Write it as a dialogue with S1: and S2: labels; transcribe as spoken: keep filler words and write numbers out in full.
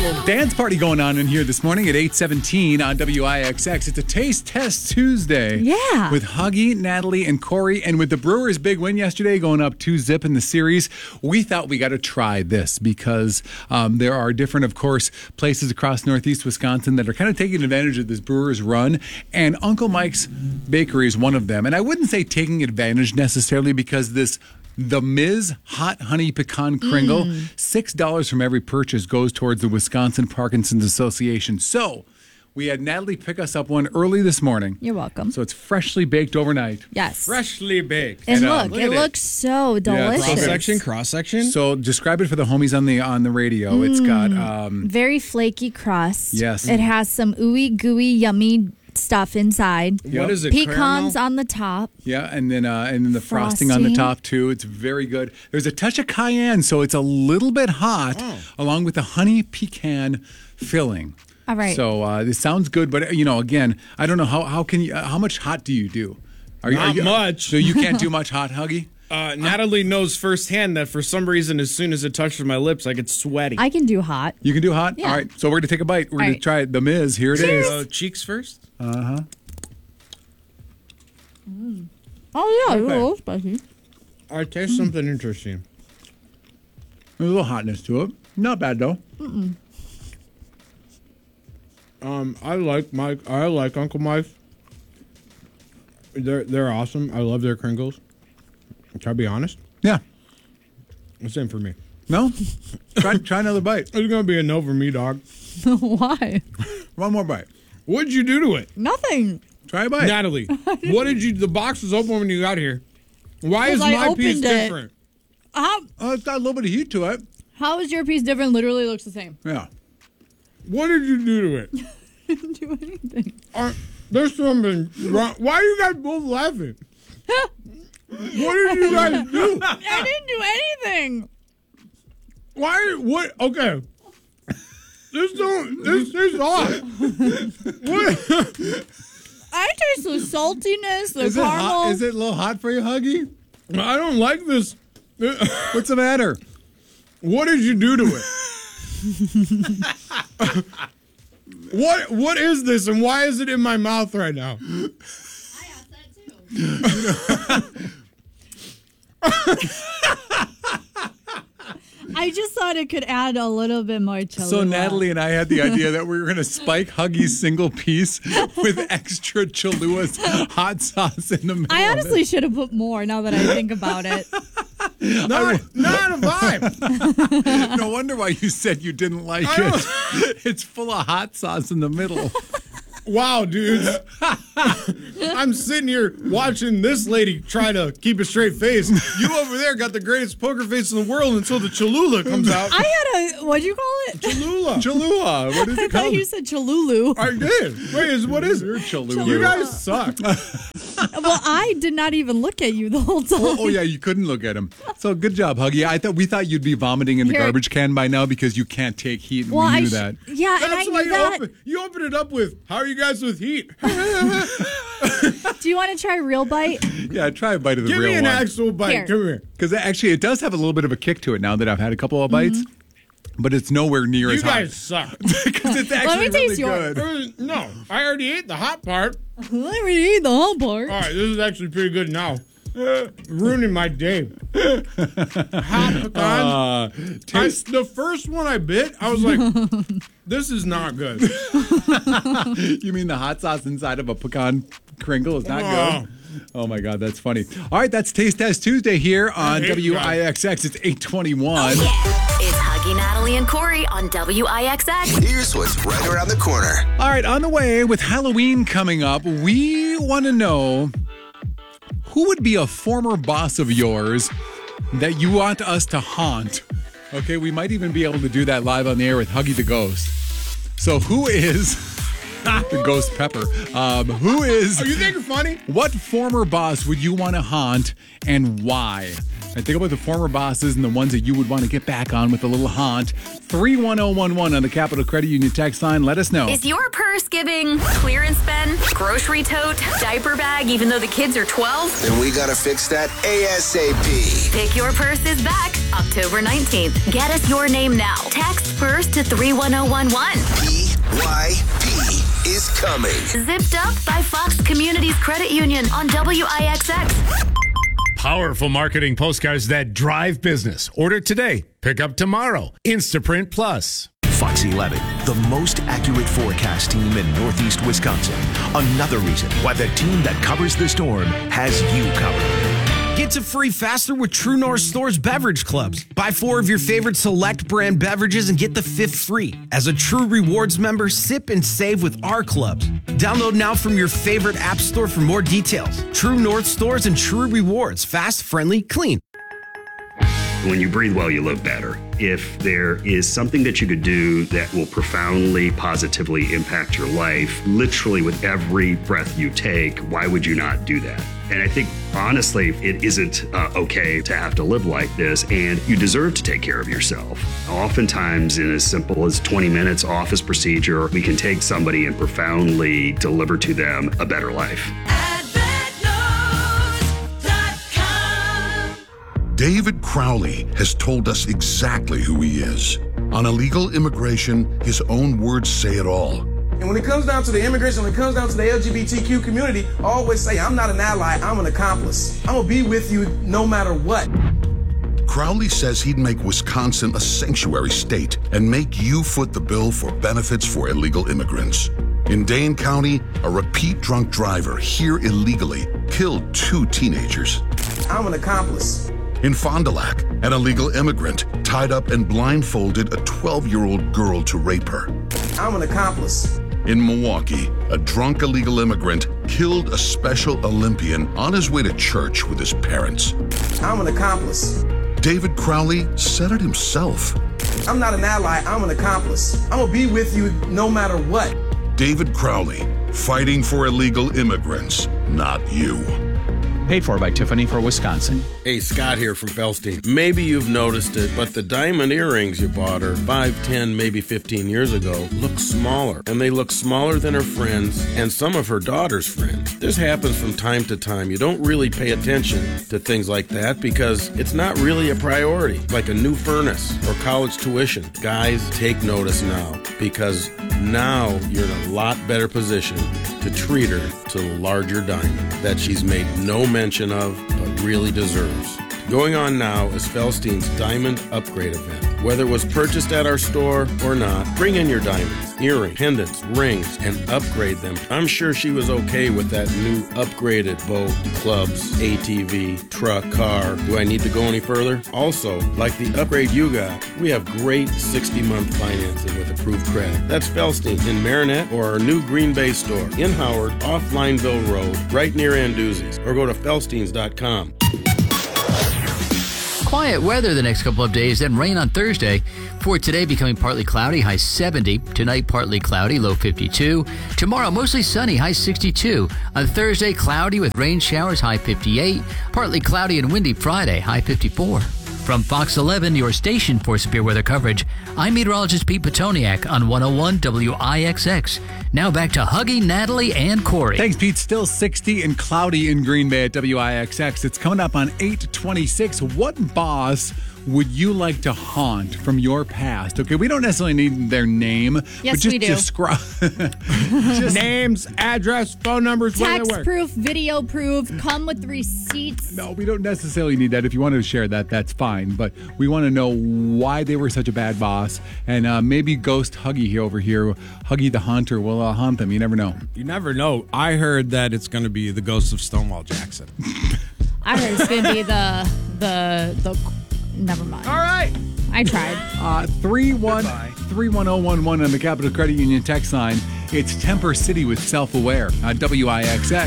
S1: little dance party going on in here this morning at eight seventeen on W I X X. It's a Taste Test Tuesday.
S2: Yeah.
S1: With Huggy, Natalie, and Corey. And with the Brewers' big win yesterday, going up two zip in the series, we thought we got to try this because um, there are different, of course, places across Northeast Wisconsin that are kind of taking advantage of this Brewers run. And Uncle Mike's Bakery is one of them. And I wouldn't say taking advantage necessarily because this The Miz Hot Honey Pecan Kringle, mm. six dollars from every purchase goes towards the Wisconsin Parkinson's Association. So we had Natalie pick us up one early this morning.
S2: You're welcome.
S1: So it's freshly baked overnight.
S2: Yes.
S3: Freshly baked.
S2: And,
S1: And, uh,
S2: look,
S3: look
S2: it
S3: at
S2: looks so delicious.
S3: Cross section, cross section.
S1: So describe it for the homies on the on the radio. Mm. It's got um,
S2: very flaky crust.
S1: Yes.
S2: It has some ooey gooey yummy stuff inside.
S1: Yep.
S3: What is it?
S2: Pecans
S3: Caramel?
S2: on the top.
S1: yeah, and then uh, and then the frosting. frosting on the top too. It's very good. There's a touch of cayenne, so it's a little bit hot,
S3: oh.
S1: along with the honey pecan filling.
S2: All right.
S1: So uh, this sounds good, but you know, again, I don't know how how can you uh, how much hot do you do? Are you,
S3: Not
S1: are you,
S3: much.
S1: So you can't do much hot, Huggy?
S3: Uh, Natalie knows firsthand that for some reason, as soon as it touches my lips, I get sweaty.
S2: I can do hot.
S1: You can do hot?
S2: Yeah.
S1: All right. So we're going to take a bite. We're
S2: All
S1: going
S2: right.
S1: to try it. The Miz. Here it is.
S3: Uh, cheeks first.
S1: Uh-huh.
S2: Oh, yeah.
S1: Okay.
S2: A little spicy.
S3: I taste something interesting.
S1: There's a little hotness to it. Not bad, though.
S3: Um, I like Mike. I like Uncle Mike. They're they're awesome. I love their Kringles. Can I be honest?
S1: Yeah.
S3: It's in for me.
S1: No? try, try another bite.
S3: It's gonna be a no for me, dog.
S2: Why?
S1: One more bite.
S3: What'd you do to it,
S2: Nothing.
S1: Try a bite.
S3: Natalie? What did you? The box was open when you got here. Why is
S2: 'Cause I
S3: my piece
S2: opened it.
S3: different?
S2: How,
S1: Oh, it's got a little bit of heat to it.
S2: how is your piece different? Literally looks the same.
S1: Yeah.
S3: What did you do to it?
S2: Didn't do anything.
S3: Uh, there's something wrong. Why are you guys both laughing? What did you guys do?
S2: I didn't do anything.
S3: Why? What? Okay. This don't. This is off. What?
S2: I taste the saltiness, the
S1: Is it,
S2: caramel.
S1: hot? Is it a little hot for you, Huggy?
S3: I don't like this.
S1: What's the matter?
S3: What did you do to it? What? What is this, and why is it in my mouth right now?
S2: I asked that too. I just thought it could add a little bit more Cholula.
S1: So Natalie and I had the idea that we were going to spike Huggy's single piece with extra Cholua's hot sauce in the middle.
S2: I
S1: of
S2: honestly
S1: it.
S2: should have put more now that I think about it.
S3: Not, not a vibe.
S1: No wonder why you said you didn't like
S3: I
S1: it. It's full of hot sauce in the middle.
S3: Wow, dudes. I'm sitting here watching this lady try to keep a straight face. You over there got the greatest poker face in the world until the Cholula comes out.
S2: I had a, what'd you call it?
S3: Cholula.
S1: Cholula. What is
S2: I
S1: it
S2: thought
S1: called?
S2: you said Cholulu.
S3: I did. Wait, is, what is
S1: You're
S3: it?
S1: Cholula.
S3: You guys suck.
S2: Well, I did not even look at you the whole time.
S1: Oh, oh, yeah, you couldn't look at him. So good job, Huggy. I thought we thought you'd be vomiting in the
S2: Here.
S1: garbage can by now because you can't take heat. And
S2: Well,
S1: we
S2: I
S1: knew
S2: sh-
S1: that.
S2: Yeah, and I
S3: That's why
S2: knew
S3: you
S2: that.
S3: open, you open it up with, how are you guys with heat?
S2: Do you want to try real bite?
S1: Yeah, try a bite of the
S3: Give
S1: real
S3: me an
S1: one.
S3: actual bite.
S2: Here.
S3: Come here.
S1: Because actually, it does have a little bit of a kick to it now that I've had a couple of bites. But it's nowhere near
S3: You
S1: as
S3: guys suck.
S1: hot. Because it's actually
S2: Let me
S1: really
S2: taste yours.
S1: good.
S3: Uh, No, I already ate the hot part.
S2: Let me eat the whole part.
S3: All right, this is actually pretty good now. Uh, ruining my day. Hot pecans.
S1: Uh,
S3: I,
S1: taste.
S3: the first one I bit, I was like, this is not good.
S1: You mean the hot sauce inside of a pecan Kringle is not
S3: Oh.
S1: good? Oh my God, that's funny. All right, that's Taste Test Tuesday here on
S3: hate
S1: W I X X. It's eight twenty-one.
S4: Yeah. It's Huggy, Natalie, and Corey on W I X X.
S5: Here's what's right around the corner.
S1: All right, on the way with Halloween coming up, we want to know who would be a former boss of yours that you want us to haunt. Okay, we might even be able to do that live on the air with Huggy the Ghost. So who is the Ghost Pepper? Um, who is...
S3: Oh, you think you're funny?
S1: What former boss would you want to haunt and why? And think about the former bosses and the ones that you would want to get back on with a little haunt. three one zero one one on the Capital Credit Union text line. Let us know.
S4: Is your purse giving clearance bin, grocery tote, diaper bag, even though the kids are twelve?
S5: And we gotta fix that ASAP.
S4: Pick Your Purse is back October nineteenth. Get us your name now. Text FIRST to three one zero one one.
S5: P Y P is coming.
S4: Zipped Up by Fox Communities Credit Union on W I X X.
S6: Powerful marketing postcards that drive business. Order today. Pick up tomorrow. Instaprint Plus.
S7: Fox eleven, the most accurate forecast team in Northeast Wisconsin. Another reason why the team that covers the storm has you covered.
S8: Get to free faster with True North Store's beverage clubs. Buy four of your favorite select brand beverages and get the fifth free. As a True Rewards member, sip and save with our clubs. Download now from your favorite app store for more details. True North Stores and True Rewards. Fast, friendly, clean.
S9: When you breathe well, you live better. If there is something that you could do that will profoundly, positively impact your life, literally with every breath you take, why would you not do that? And I think, honestly, it isn't uh, okay to have to live like this, and you deserve to take care of yourself. Oftentimes, in as simple as twenty minutes office procedure, we can take somebody and profoundly deliver to them a better life.
S10: David Crowley has told us exactly who he is. On illegal immigration, his own words say it all.
S11: And when it comes down to the immigration, when it comes down to the L G B T Q community, I always say, I'm not an ally, I'm an accomplice. I'm gonna be with you no matter what.
S10: Crowley says he'd make Wisconsin a sanctuary state and make you foot the bill for benefits for illegal immigrants. In Dane County, a repeat drunk driver here illegally killed two teenagers.
S11: I'm an accomplice.
S10: In Fond du Lac, an illegal immigrant tied up and blindfolded a twelve-year-old girl to rape her.
S11: I'm an accomplice.
S10: In Milwaukee, a drunk illegal immigrant killed a Special Olympian on his way to church with his parents.
S11: I'm an accomplice.
S10: David Crowley said it himself.
S11: I'm not an ally, I'm an accomplice. I'm gonna be with you no matter what.
S10: David Crowley, fighting for illegal immigrants, not you.
S12: Paid for by Tiffany for Wisconsin.
S13: Hey, Scott here from Felstein. Maybe you've noticed it, but the diamond earrings you bought her five, ten, maybe fifteen years ago look smaller. And they look smaller than her friends and some of her daughter's friends. This happens from time to time. You don't really pay attention to things like that because it's not really a priority, like a new furnace or college tuition. Guys, take notice now because now you're in a lot better position to treat her to the larger diamond that she's made no mention of but really deserves. Going on now is Felstein's Diamond Upgrade event. Whether it was purchased at our store or not, bring in your diamonds, earrings, pendants, rings, and upgrade them. I'm sure she was okay with that new upgraded boat, clubs, A T V, truck, car. Do I need to go any further? Also, like the upgrade you got, we have great sixty-month financing with approved credit. That's Felstein in Marinette or our new Green Bay store in Howard off Lineville Road, right near Anduzzi's, or go to felsteins dot com.
S14: Quiet weather the next couple of days, then rain on Thursday. For today, becoming partly cloudy, high seventy. Tonight, partly cloudy, low fifty-two. Tomorrow, mostly sunny, high sixty-two. On Thursday, cloudy with rain showers, high fifty-eight. Partly cloudy and windy Friday, high fifty-four. From Fox eleven, your station for severe weather coverage, I'm meteorologist Pete Petoniak on one oh one W I X X. Now back to Huggy, Natalie, and Corey.
S1: Thanks, Pete. Still sixty and cloudy in Green Bay at W I X X. It's coming up on eight twenty-six. What boss would you like to haunt from your past? Okay, we don't necessarily need their name.
S2: Yes,
S1: but just
S2: we do.
S1: Describe
S3: just names, address, phone numbers, where they
S2: Text
S3: work.
S2: proof, video proof, come with receipts.
S1: No, we don't necessarily need that. If you wanted to share that, that's fine. But we want to know why they were such a bad boss. And uh, maybe Ghost Huggy here over here, Huggy the Haunter, will uh, haunt them. You never know.
S3: You never know. I heard that it's going to be the ghost of Stonewall Jackson.
S2: I heard it's going to be the, the, the, never mind.
S3: All right.
S2: I tried.
S1: Uh, three one three one zero one one on the Capital Credit Union text line. It's Temper City with Self-Aware on W I X X.